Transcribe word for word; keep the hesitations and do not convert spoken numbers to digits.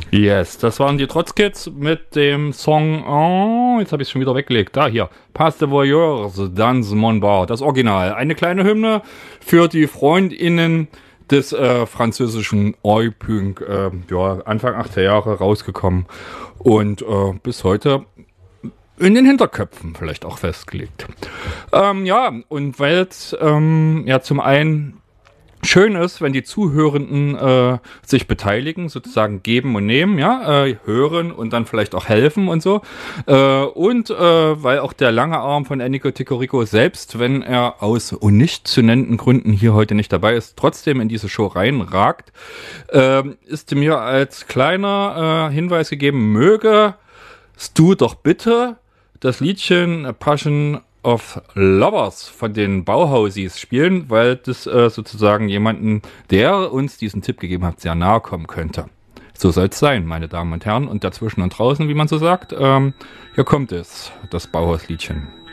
Yes, das waren die Trotzkids mit dem Song, oh, jetzt habe ich es schon wieder weggelegt, da hier, Pas de Voyeurs, dans mon bar, das Original. Eine kleine Hymne für die FreundInnen des äh, französischen Oi-Punk, äh, ja, Anfang achtziger Jahre rausgekommen und äh, bis heute in den Hinterköpfen vielleicht auch festgelegt. Ähm, ja, und weil es ähm, ja zum einen schön ist, wenn die Zuhörenden äh, sich beteiligen, sozusagen geben und nehmen, ja, äh, hören und dann vielleicht auch helfen und so. Äh, und äh, weil auch der lange Arm von Ennio Ticcorico selbst, wenn er aus und nicht zu nennenden Gründen hier heute nicht dabei ist, trotzdem in diese Show reinragt, äh, ist mir als kleiner äh, Hinweis gegeben, möge du doch bitte das Liedchen Passion of Lovers von den Bauhausis spielen, weil das äh, sozusagen jemanden, der uns diesen Tipp gegeben hat, sehr nahe kommen könnte. So soll es sein, meine Damen und Herren. Und dazwischen und draußen, wie man so sagt, ähm, hier kommt es, das Bauhausliedchen.